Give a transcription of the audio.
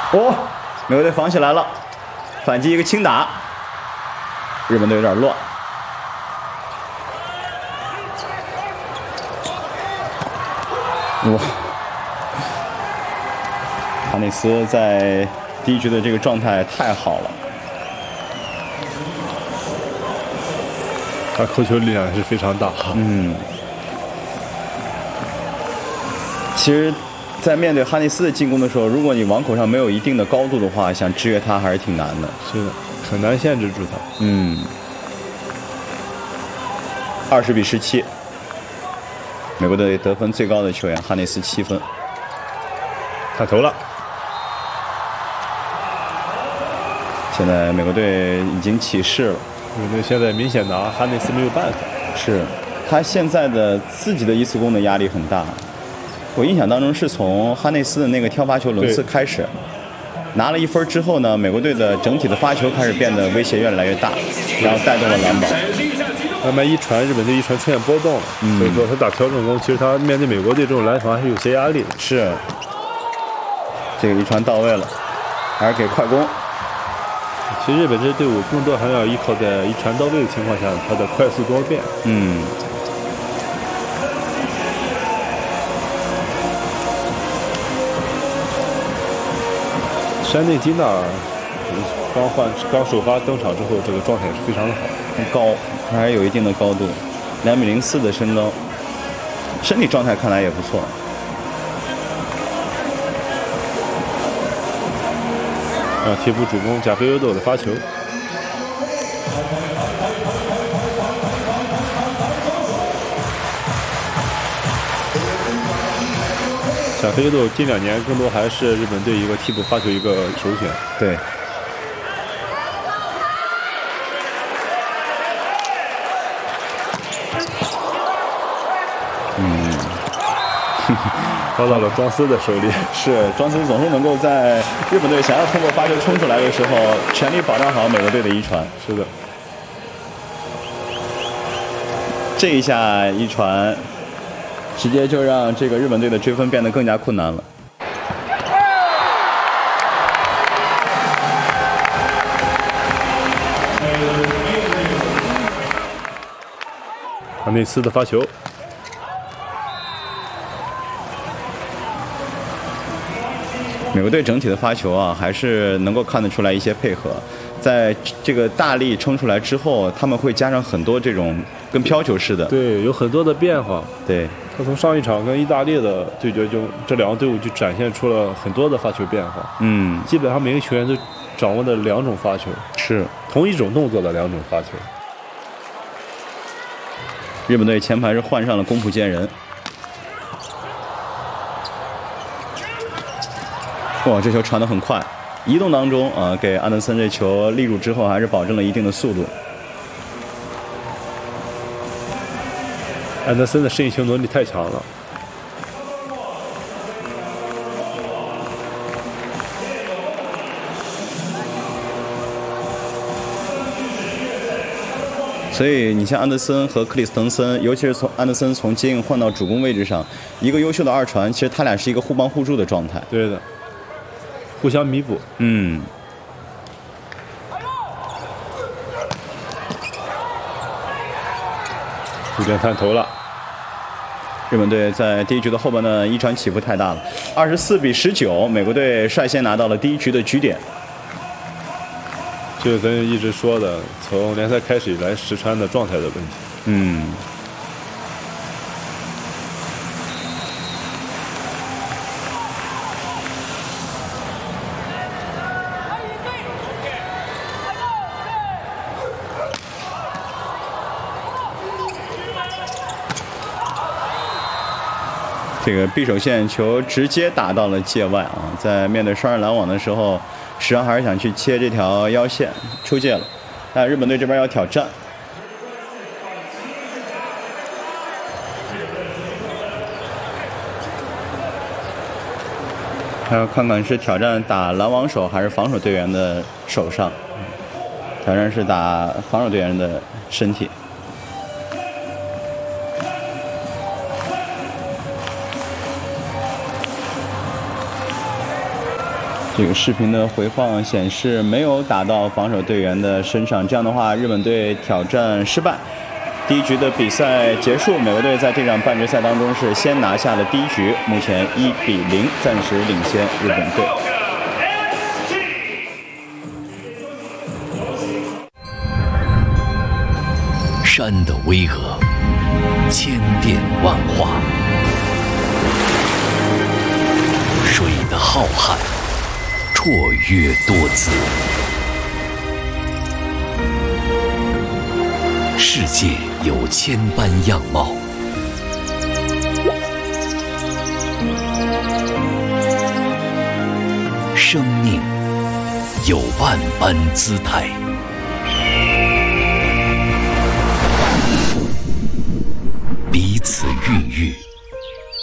哦，美国队防起来了，反击一个轻打，日本队有点乱。哇，哈内斯在第一局的这个状态太好了， 他扣球力量是非常大。 其实，在面对哈内斯的进攻的时候，如果你网口上没有一定的高度的话，想制约他还是挺难的。 是的，很难限制住他。 20-17，美国队得分最高的球员哈内斯7分。 看头了。 现在美国队已经起势了。 美国队现在明显拿哈内斯没有办法。 是，他现在的自己的一次攻的压力很大。我印象当中是从哈内斯的那个挑发球轮次开始，拿了1分之后呢，美国队的整体的发球开始变得威胁越来越大，然后带动了篮板。 慢慢一传，日本队一传出现波动了，所以说他打调整攻，其实他面对美国队这种拦防还是有些压力的。 是，这个一传到位了，还是给快攻。 其实日本这支队伍更多还要依靠在一传到位的情况下，他的快速多变。山内金娜刚首发登场之后，这个状态是非常的好， 很高，他还有一定的高度，2.04米的身高，身体状态看来也不错。 替补主攻贾菲欧斗的发球，贾菲欧斗近2年更多还是日本队一个替补发球一个首选。 对。 交到了庄司的手里。 是，庄司总是能够在日本队想要通过发球冲出来的时候，全力保障好美国队的一传。 是的， 这一下一传，直接就让这个日本队的追分变得更加困难了。 哈内斯的发球。 美国队整体的发球啊，还是能够看得出来一些配合。在这个大力冲出来之后，他们会加上很多这种跟飘球似的。 对，有很多的变化。 对， 他从上一场跟意大利的对决中，这2个队伍就展现出了很多的发球变化。基本上每个球员都掌握了2种发球， 是同一种动作的2种发球。 日本队前排是换上了宫浦健人。哇，这球传得很快，移动当中啊，给安德森这球立住之后，还是保证了一定的速度。 安德森的适应性能力太强了。 所以你像安德森和克里斯滕森，尤其是从安德森从接应换到主攻位置上，一个优秀的2传，其实他俩是一个互帮互助的状态。 对的，互相弥补。有点探头了。 日本队在第一局的后半段一传起伏太大了，24-19，美国队率先拿到了第一局的局点。 这个咱一直说的，从联赛开始以来石川的状态的问题。 这个匕首线球直接打到了界外啊！在面对双人拦网的时候，石川还是想去切这条腰线出界了，但日本队这边要挑战。还要看看是挑战打拦网手还是防守队员的手上，挑战是打防守队员的身体。 这个视频的回放显示没有打到防守队员的身上，这样的话日本队挑战失败。第一局的比赛结束，美国队在这场半决赛当中是先拿下了第一局，目前1-0暂时领先日本队。 山的巍峨，千变万化；水的浩瀚，绰约多姿。世界有千般样貌，生命有万般姿态。彼此孕育，